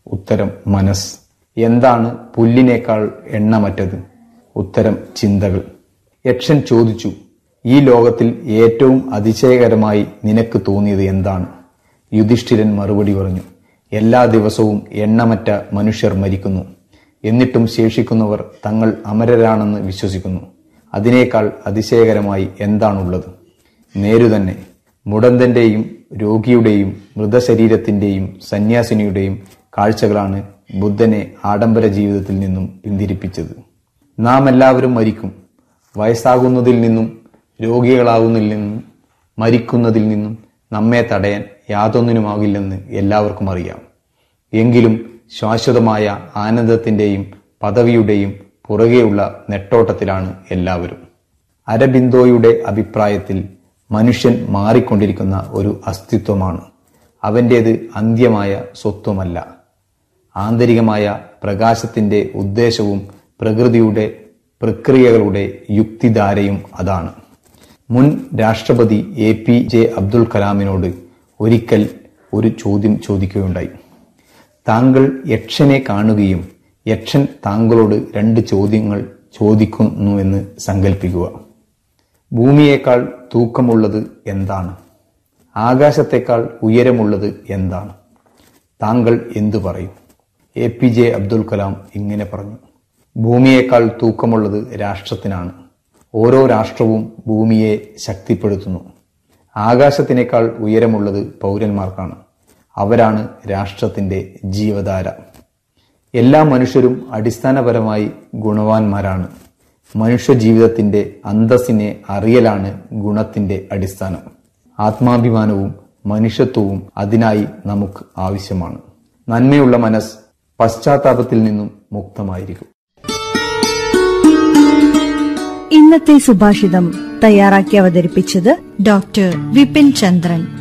ഉത്തരം മനസ്സ്. എന്താണ് പുല്ലിനേക്കാൾ എണ്ണമറ്റത്? ഉത്തരം ചിന്തകൾ. യക്ഷൻ ചോദിച്ചു, ഈ ലോകത്തിൽ ഏറ്റവും അതിശയകരമായി നിനക്ക് തോന്നിയത് എന്താണ്? യുധിഷ്ഠിരൻ മറുപടി പറഞ്ഞു, എല്ലാ ദിവസവും എണ്ണമറ്റ മനുഷ്യർ മരിക്കുന്നു, എന്നിട്ടും ശേഷിക്കുന്നവർ തങ്ങൾ അമരരാണെന്ന് വിശ്വസിക്കുന്നു. അതിനേക്കാൾ അതിശയകരമായി എന്താണുള്ളത്? നേരുതന്നെ. മുടന്തന്റെയും രോഗിയുടെയും മൃതശരീരത്തിന്റെയും സന്യാസിനിയുടെയും കാഴ്ചകളാണ് ബുദ്ധനെ ആഡംബര ജീവിതത്തിൽ നിന്നും പിന്തിരിപ്പിച്ചത്. നാം എല്ലാവരും മരിക്കും. വയസ്സാകുന്നതിൽ നിന്നും രോഗികളാകുന്നതിൽ നിന്നും മരിക്കുന്നതിൽ നിന്നും നമ്മെ തടയാൻ യാതൊന്നിനുമാകില്ലെന്ന് എല്ലാവർക്കും അറിയാം. എങ്കിലും ശാശ്വതമായ ആനന്ദത്തിന്റെയും പദവിയുടെയും പുറകെയുള്ള നെട്ടോട്ടത്തിലാണ് എല്ലാവരും. അരബിന്ദോയുടെ അഭിപ്രായത്തിൽ മനുഷ്യൻ മാറിക്കൊണ്ടിരിക്കുന്ന ഒരു അസ്തിത്വമാണ്. അവൻ്റേത് അന്ത്യമായ സ്വത്വമല്ല. ആന്തരികമായ പ്രകാശത്തിന്റെ ഉദ്ദേശവും പ്രകൃതിയുടെ പ്രക്രിയകളുടെ യുക്തിധാരയും അതാണ്. മുൻ രാഷ്ട്രപതി APJ അബ്ദുൽ കലാമിനോട് ഒരിക്കൽ ഒരു ചോദ്യം ചോദിക്കുകയുണ്ടായി. താങ്കൾ യക്ഷനെ കാണുകയും യക്ഷൻ താങ്കളോട് 2 ചോദ്യങ്ങൾ ചോദിക്കുന്നുവെന്ന് സങ്കല്പിക്കുക. ഭൂമിയേക്കാൾ തൂക്കമുള്ളത് എന്താണ്? ആകാശത്തേക്കാൾ ഉയരമുള്ളത് എന്താണ്? താങ്കൾ എന്തു പറയും? APJ അബ്ദുൽ കലാം ഇങ്ങനെ പറഞ്ഞു, ഭൂമിയേക്കാൾ തൂക്കമുള്ളത് രാഷ്ട്രത്തിനാണ്. ഓരോ രാഷ്ട്രവും ഭൂമിയെ ശക്തിപ്പെടുത്തുന്നു. ആകാശത്തിനേക്കാൾ ഉയരമുള്ളത് പൗരന്മാർക്കാണ്. അവരാണ് രാഷ്ട്രത്തിന്റെ ജീവധാര. എല്ലാ മനുഷ്യരും അടിസ്ഥാനപരമായി ഗുണവാന്മാരാണ്. മനുഷ്യ ജീവിതത്തിന്റെ അന്തസ്സിനെ അറിയലാണ് ഗുണത്തിന്റെ അടിസ്ഥാനം. ആത്മാഭിമാനവും മനുഷ്യത്വവും അതിനായി നമുക്ക് ആവശ്യമാണ്. നന്മയുള്ള മനസ്സ് പശ്ചാത്താപത്തിൽ നിന്നും മുക്തമായിരിക്കും. ഇന്നത്തെ സുഭാഷിതം തയ്യാറാക്കി അവതരിപ്പിച്ചത് ഡോക്ടർ വിപിൻ ചന്ദ്രൻ.